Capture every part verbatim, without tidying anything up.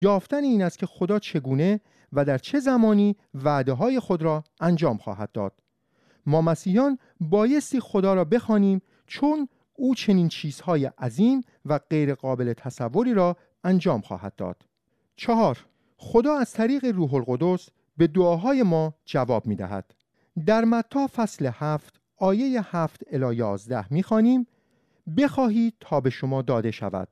یافتن این است که خدا چگونه و در چه زمانی وعده‌های خود را انجام خواهد داد. ما مسیحیان بایستی خدا را بخوانیم چون او چنین چیزهای عظیم و غیر قابل تصوری را انجام خواهد داد. چهار، خدا از طریق روح القدس به دعاهای ما جواب می دهد. در متی فصل هفت آیه هفت الی یازده می خوانیم: بخواهید تا به شما داده شود،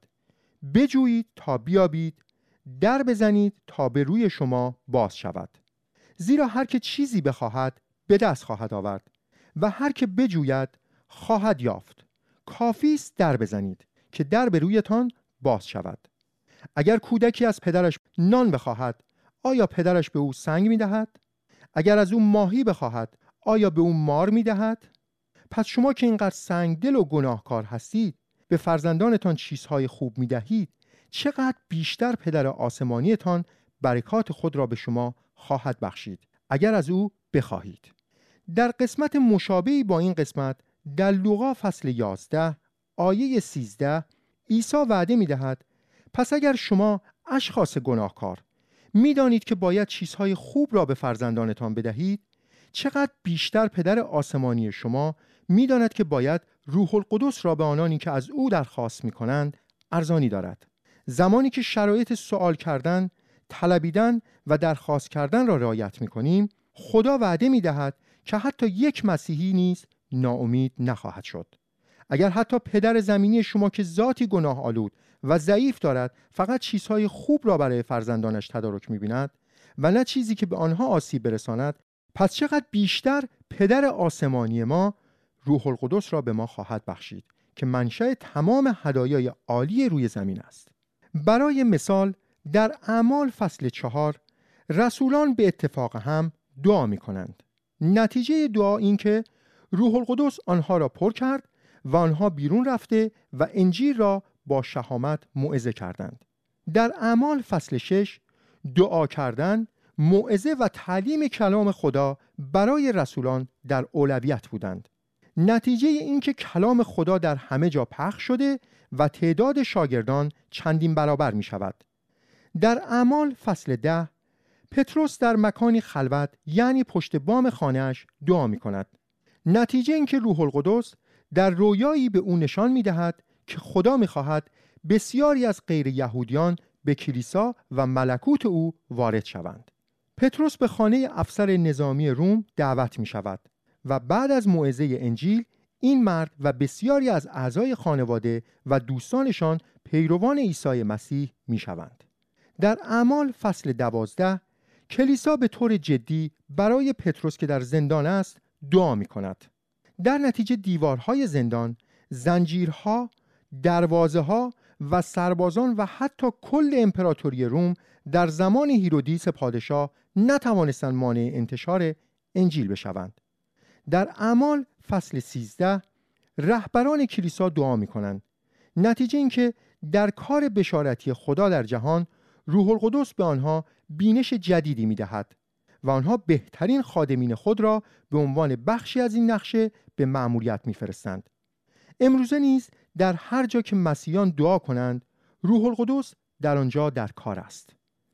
بجویید تا بیابید، در بزنید تا به روی شما باز شود. زیرا هر که چیزی بخواهد به دست خواهد آورد و هر که بجوید خواهد یافت. کافی است در بزنید که در به رویتان باز شود. اگر کودکی از پدرش نان بخواهد، آیا پدرش به او سنگ می دهد؟ اگر از او ماهی بخواهد، آیا به او مار می دهد؟ پس شما که اینقدر سنگدل و گناهکار هستید، به فرزندانتان چیزهای خوب می دهید، چقدر بیشتر پدر آسمانیتان برکات خود را به شما خواهد بخشید اگر از او بخواهید. در قسمت مشابهی با این قسمت در لوقا فصل یازده آیه سیزده عیسی وعده می دهد: پس اگر شما اشخاص گناهکار می دانید که باید چیزهای خوب را به فرزندانتان بدهید، چقدر بیشتر پدر آسمانی شما می داند که باید روح القدس را به آنانی که از او درخواست می کنند ارزانی دارد. زمانی که شرایط سوال کردن، طلبیدن و درخواست کردن را رعایت می کنیم، خدا وعده می دهد که حتی یک مسیحی نیز ناامید نخواهد شد. اگر حتی پدر زمینی شما که ذاتی گناه آلود و ضعیف دارد فقط چیزهای خوب را برای فرزندانش تدارک می بیند و نه چیزی که به آنها آسیب برساند، پس چقدر بیشتر پدر آسمانی ما روح القدس را به ما خواهد بخشید که منشأ تمام هدایای عالی روی زمین است. برای مثال در اعمال فصل چهار رسولان به اتفاق هم دعا می کنند. نتیجه دعا این که روح القدس آنها را پر کرد و آنها بیرون رفته و انجیل را با شهامت موعظه کردند. در اعمال فصل شش دعا کردن، موعظه و تعلیم کلام خدا برای رسولان در اولویت بودند. نتیجه این که کلام خدا در همه جا پخش شده و تعداد شاگردان چندین برابر می شود. در اعمال فصل ده پتروس در مکانی خلوت یعنی پشت بام خانه‌اش دعا می کند. نتیجه این که روح القدس در رویایی به او نشان می دهد که خدا می خواهد بسیاری از غیر یهودیان به کلیسا و ملکوت او وارد شوند. پتروس به خانه افسر نظامی روم دعوت می شود و بعد از موعظه انجیل این مرد و بسیاری از اعضای خانواده و دوستانشان پیروان عیسی مسیح می شوند. در اعمال فصل دوازده کلیسا به طور جدی برای پتروس که در زندان است دعا می کند. در نتیجه دیوارهای زندان، زنجیرها، دروازه ها و سربازان و حتی کل امپراتوری روم در زمان هیرودیس پادشاه نتوانستند مانع انتشار انجیل بشوند. در اعمال فصل سیزده رهبران کلیسا دعا می کنند. نتیجه این که در کار بشارتی خدا در جهان روح القدس به آنها بینش جدیدی می دهد و آنها بهترین خادمین خود را به عنوان بخشی از این نقشه به مأموریت می فرستند. امروزه نیز در هر جا که مسیحیان دعا کنند روح القدس در آنجا در کار است.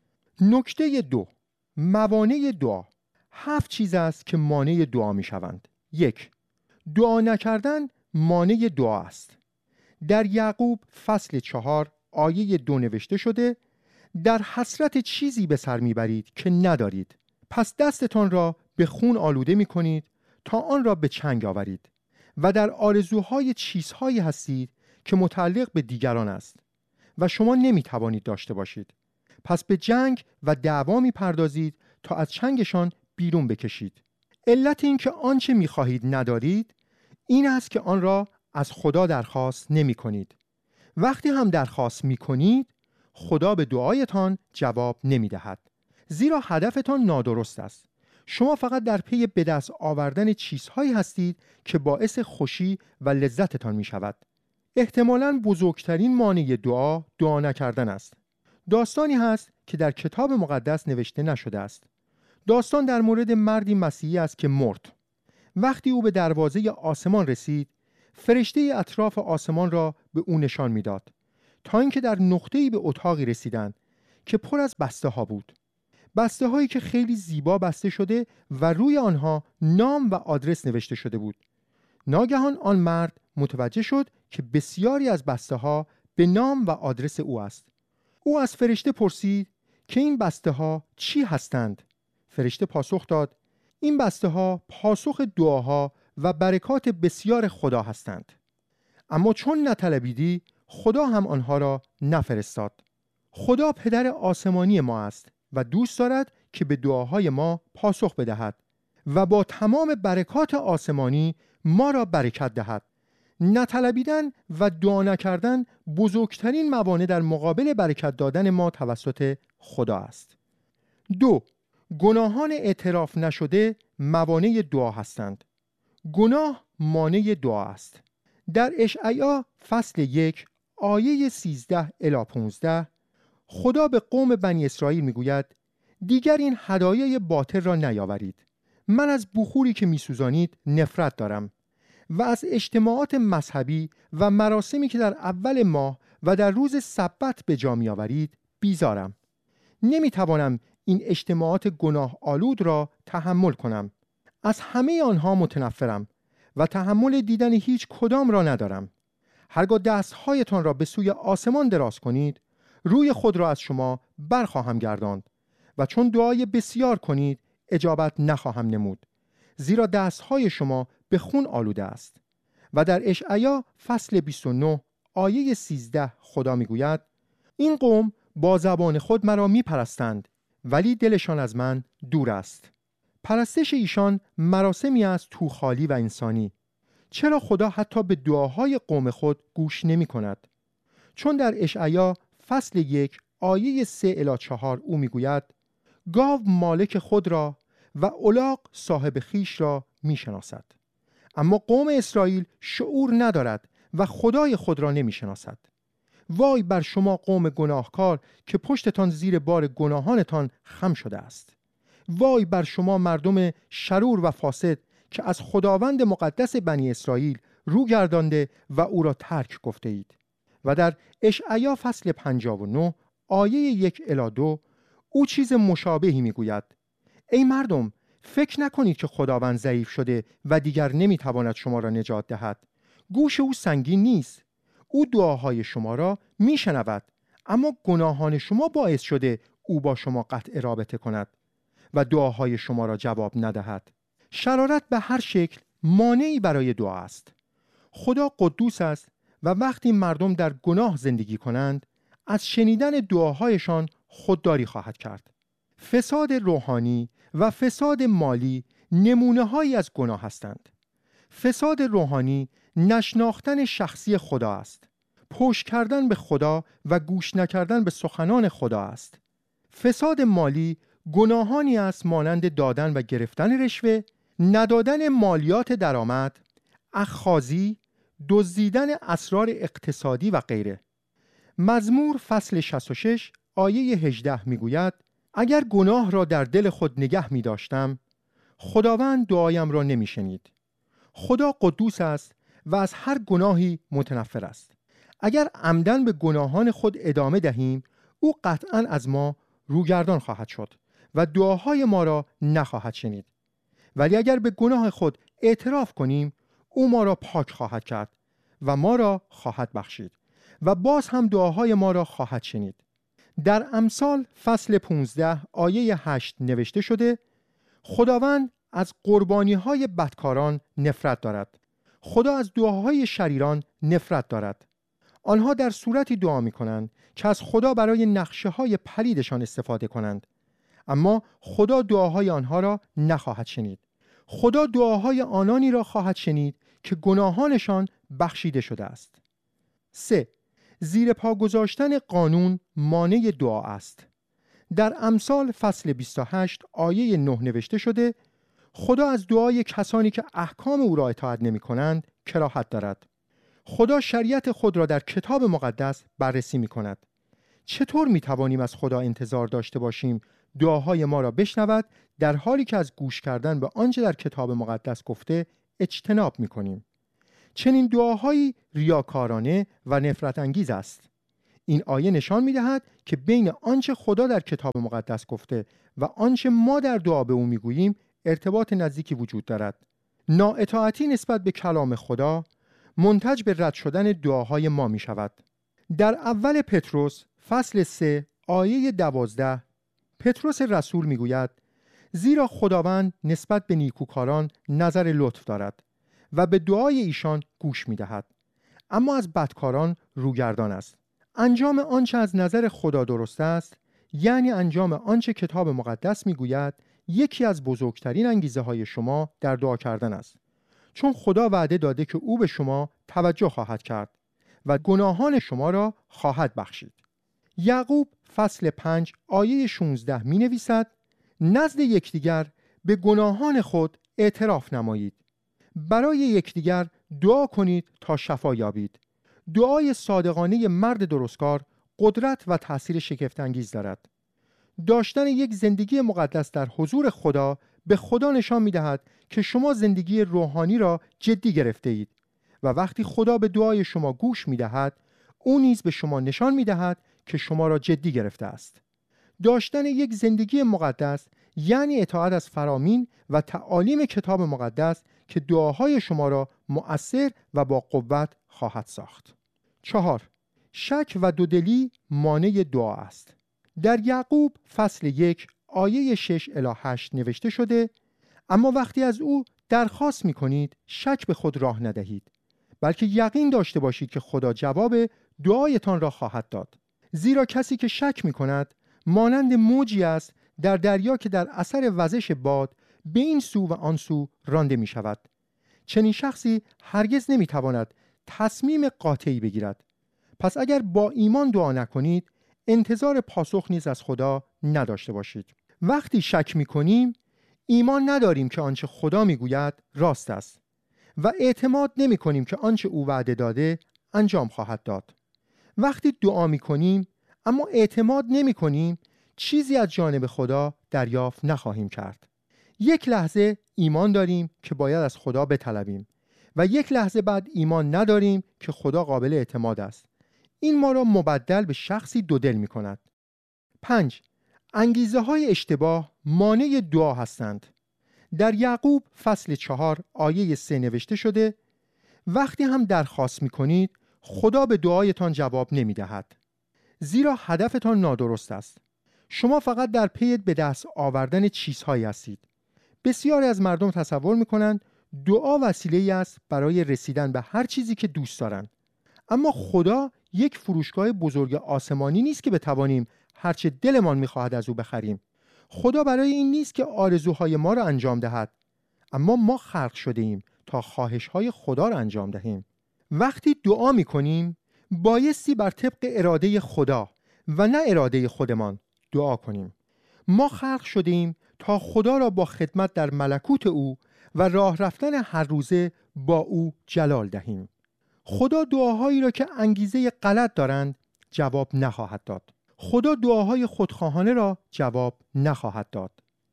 نکته دو، موانع دعا. هفت چیز است که مانع دعا می شوند. یک، دعا نکردن مانع دعا است. در یعقوب فصل چهار آیه دو نوشته شده: در حسرت چیزی به سر میبرید که ندارید، پس دستتان را به خون آلوده می کنید تا آن را به چنگ آورید و در آرزوهای چیزهایی هستید که متعلق به دیگران است و شما نمی توانید داشته باشید. پس به جنگ و دعوا می پردازید تا از چنگشان بیرون بکشید. علت این که آنچه می خواهید ندارید این است که آن را از خدا درخواست نمی کنید. وقتی هم درخواست می کنید خدا به دعایتان جواب نمی دهد، زیرا هدفتان نادرست است. شما فقط در پی به دست آوردن چیزهایی هستید که باعث خوشی و لذتتان می شود. احتمالاً بزرگترین مانع دعا دعا نکردن است. داستانی هست که در کتاب مقدس نوشته نشده است. داستان در مورد مردی مسیحی است که مرد. وقتی او به دروازه آسمان رسید، فرشته اطراف آسمان را به او نشان می‌داد تا اینکه در نقطه‌ای به اتاقی رسیدند که پر از بسته ها بود. بسته هایی که خیلی زیبا بسته شده و روی آنها نام و آدرس نوشته شده بود. ناگهان آن مرد متوجه شد که بسیاری از بسته ها به نام و آدرس او است. او از فرشته پرسید که این بسته ها چی هستند؟ فرشته پاسخ داد: این بسته ها پاسخ دعاها و برکات بسیار خدا هستند. اما چون نطلبیدی، خدا هم آنها را نفرستاد. خدا پدر آسمانی ما است و دوست دارد که به دعاهای ما پاسخ بدهد و با تمام برکات آسمانی ما را برکت دهد. نطلبیدن و دعا نکردن بزرگترین موانع در مقابل برکت دادن ما توسط خدا است. دو، گناهان اعتراف نشده موانع دعا هستند. گناه مانع دعا است. در اشعیا فصل یک آیه سیزده الی پانزده خدا به قوم بنی اسرائیل میگوید: دیگر این هدایای باطل را نیاورید. من از بخوری که میسوزانید نفرت دارم و از اجتماعات مذهبی و مراسمی که در اول ماه و در روز سبت به جا میآورید بیزارم. نمیتوانم این اجتماعات گناه آلود را تحمل کنم. از همه آنها متنفرم و تحمل دیدن هیچ کدام را ندارم. هرگاه دستهایتان را به سوی آسمان دراز کنید، روی خود را از شما برخواهم گرداند و چون دعای بسیار کنید اجابت نخواهم نمود، زیرا دستهای شما به خون آلوده است. و در اشعیا فصل بیست و نه آیه سیزده خدا میگوید: این قوم با زبان خود مرا میپرستند ولی دلشان از من دور است. پرستش ایشان مراسمی است توخالی و انسانی. چرا خدا حتی به دعاهای قوم خود گوش نمی کند؟ چون در اشعیا فصل یک آیه سه الی چهار او میگوید: گاو مالک خود را و الاغ صاحب خیش را میشناسد، اما قوم اسرائیل شعور ندارد و خدای خود را نمیشناسد. وای بر شما قوم گناهکار که پشتتان زیر بار گناهانتان خم شده است. وای بر شما مردم شرور و فاسد که از خداوند مقدس بنی اسرائیل رو گردانده و او را ترک گفته اید. و در اشعیا فصل پنجاه و نه آیه یک الی دو او چیز مشابهی میگوید: ای مردم، فکر نکنید که خداوند ضعیف شده و دیگر نمیتواند شما را نجات دهد. گوش او سنگین نیست. او دعاهای شما را میشنود، اما گناهان شما باعث شده او با قطع قطع رابطه کند و دعاهای شما را جواب ندهد. شرارت به هر شکل مانعی برای دعا است. خدا قدوس است و وقتی مردم در گناه زندگی کنند، از شنیدن دعاهایشان خودداری خواهد کرد. فساد روحانی و فساد مالی نمونه هایی از گناه هستند. فساد روحانی نشناختن شخصی خدا است. پشت کردن به خدا و گوش نکردن به سخنان خدا است. فساد مالی گناهانی است مانند دادن و گرفتن رشوه، ندادن مالیات درآمد، اخاذی، دزدیدن اسرار اقتصادی و غیره. مزمور فصل شصت و شش آیه هجده میگوید: اگر گناه را در دل خود نگه می داشتم، خداوند دعایم را نمی شنید. خدا قدوس است و از هر گناهی متنفر است. اگر عمدن به گناهان خود ادامه دهیم، او قطعاً از ما روگردان خواهد شد و دعاهای ما را نخواهد شنید. ولی اگر به گناه خود اعتراف کنیم، او ما را پاک خواهد کرد و ما را خواهد بخشید و باز هم دعاهای ما را خواهد شنید. در امثال فصل پانزده آیه هشت نوشته شده: خداوند از قربانی‌های بدکاران نفرت دارد. خدا از دعاهای شریران نفرت دارد. آنها در صورتی دعا می‌کنند که از خدا برای نقشه‌های پلیدشان استفاده کنند، اما خدا دعاهای آنها را نخواهد شنید. خدا دعاهای آنانی را خواهد شنید که گناهانشان بخشیده شده است. سه. زیر پا گذاشتن قانون مانع دعا است. در امثال فصل بیست و هشت آیه نه نوشته شده: خدا از دعای کسانی که احکام او را اطاعت نمی کنند کراهت دارد. خدا شریعت خود را در کتاب مقدس بررسی می کند. چطور می توانیم از خدا انتظار داشته باشیم دعاهای ما را بشنود در حالی که از گوش کردن به آنچه در کتاب مقدس گفته اجتناب می کنیم؟ چنین دعاهایی ریاکارانه و نفرت انگیز است. این آیه نشان می‌دهد که بین آنچه خدا در کتاب مقدس گفته و آنچه ما در دعا به او می‌گوییم ارتباط نزدیکی وجود دارد. نااطاعتی نسبت به کلام خدا منتج به رد شدن دعاهای ما می‌شود. در اول پتروس فصل سه آیه دوازده پتروس رسول می‌گوید زیرا خداوند نسبت به نیکوکاران نظر لطف دارد و به دعای ایشان گوش می‌دهد، اما از بدکاران روگردان است. انجام آنچه از نظر خدا درست است، یعنی انجام آنچه کتاب مقدس می‌گوید، یکی از بزرگترین انگیزه های شما در دعا کردن است، چون خدا وعده داده که او به شما توجه خواهد کرد و گناهان شما را خواهد بخشید. یعقوب فصل پنج آیه شانزده می نویسد نزد یکدیگر به گناهان خود اعتراف نمایید، برای یکدیگر دعا کنید تا شفا یابید. دعای صادقانه مرد درستکار قدرت و تأثیر شگفت‌انگیز دارد. داشتن یک زندگی مقدس در حضور خدا به خدا نشان می‌دهد که شما زندگی روحانی را جدی گرفته اید و وقتی خدا به دعای شما گوش می‌دهد، او نیز به شما نشان می‌دهد که شما را جدی گرفته است. داشتن یک زندگی مقدس یعنی اطاعت از فرامین و تعالیم کتاب مقدس که دعاهای شما را مؤثر و با قوت خواهد ساخت. چهار. شک و دودلی مانع دعا است. در یعقوب فصل یک آیه شش الی هشت نوشته شده اما وقتی از او درخواست می کنید شک به خود راه ندهید، بلکه یقین داشته باشید که خدا جواب دعایتان را خواهد داد. زیرا کسی که شک می کند مانند موجی است در دریا که در اثر وزش باد به این سو و آن سو رانده می شود. چنین شخصی هرگز نمی تواند تصمیم قاطعی بگیرد. پس اگر با ایمان دعا نکنید انتظار پاسخ نیز از خدا نداشته باشید. وقتی شک می کنیم ایمان نداریم که آنچه خدا می گوید راست است و اعتماد نمی کنیم که آنچه او وعده داده انجام خواهد داد. وقتی دعا می کنیم اما اعتماد نمی کنیم چیزی از جانب خدا دریافت نخواهیم کرد. یک لحظه ایمان داریم که باید از خدا بطلبیم و یک لحظه بعد ایمان نداریم که خدا قابل اعتماد است. این ما را مبدل به شخصی دودل می کند. پنج. انگیزه های اشتباه مانع دعا هستند. در یعقوب فصل چهار آیه سه نوشته شده وقتی هم درخواست می کنید خدا به دعایتان جواب نمی دهد، زیرا هدفتان نادرست است. شما فقط در پی به دست آوردن چیزهایی هستید. بسیاری از مردم تصور می کنند دعا وسیله‌ای است برای رسیدن به هر چیزی که دوست دارند، اما خدا یک فروشگاه بزرگ آسمانی نیست که بتوانیم هرچه دلمان می‌خواهد از او بخریم. خدا برای این نیست که آرزوهای ما را انجام دهد، اما ما خلق شده ایم تا خواهش‌های خدا را انجام دهیم. وقتی دعا می‌کنیم بایستی بر طبق اراده خدا و نه اراده خودمان دعا کنیم. ما خلق شده ایم تا خدا را با خدمت در ملکوت او و راه رفتن هر روزه با او جلال دهیم. خدا دعاهایی را که انگیزه غلط دارند جواب نخواهد داد. خدا دعاهای خودخواهانه را جواب نخواهد داد.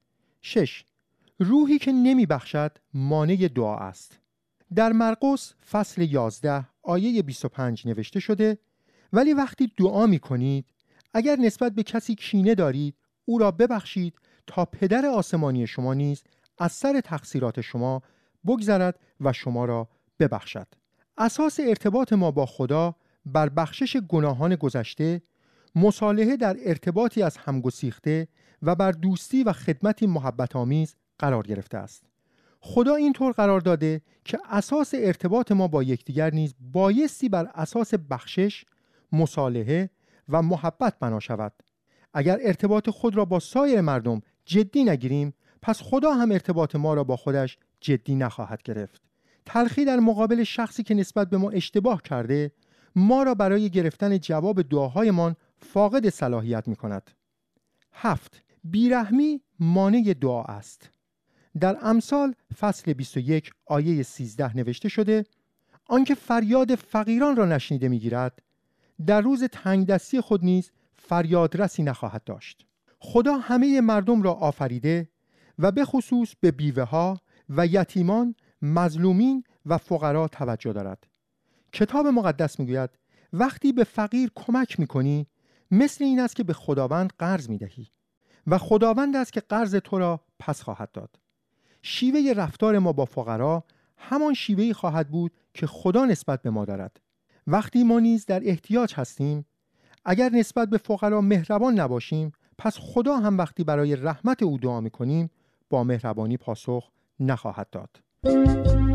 شش. روحی که نمی بخشد مانع دعا است. در مرقس فصل یازده آیه بیست و پنج نوشته شده ولی وقتی دعا می کنید اگر نسبت به کسی کینه دارید او را ببخشید تا پدر آسمانی شما نیز از سر تقصیرات شما بگذرد و شما را ببخشد. اساس ارتباط ما با خدا بر بخشش گناهان گذشته، مصالحه در ارتباطی از همگسیخته و بر دوستی و خدمتی محبت آمیز قرار گرفته است. خدا اینطور قرار داده که اساس ارتباط ما با یکدیگر نیز بایستی بر اساس بخشش، مصالحه و محبت بنا شود. اگر ارتباط خود را با سایر مردم جدی نگیریم، پس خدا هم ارتباط ما را با خودش جدی نخواهد گرفت. تلخی در مقابل شخصی که نسبت به ما اشتباه کرده، ما را برای گرفتن جواب دعاهایمان فاقد صلاحیت می کند. هفت. بیرحمی مانع دعا است. در امثال فصل بیست و یک آیه سیزده نوشته شده آنکه فریاد فقیران را نشنیده می گیرد، در روز تنگ دستی خود نیز فریاد رسی نخواهد داشت. خدا همه مردم را آفریده و به خصوص به بیوه ها و یتیمان، مظلومین و فقرا توجه دارد. کتاب مقدس میگوید وقتی به فقیر کمک میکنی مثل این است که به خداوند قرض میدهی و خداوند است که قرض تو را پس خواهد داد. شیوه رفتار ما با فقرا همان شیوهی خواهد بود که خدا نسبت به ما دارد. وقتی ما نیز در احتیاج هستیم، اگر نسبت به فقرا مهربان نباشیم، پس خدا هم وقتی برای رحمت او دعا میکنیم با مهربانی پاسخ نخواهد داد.